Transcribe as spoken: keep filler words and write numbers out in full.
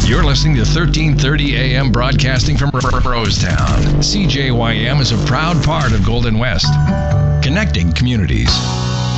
You're listening to thirteen thirty A M broadcasting from Rosetown. C J Y M is a proud part of Golden West, connecting communities.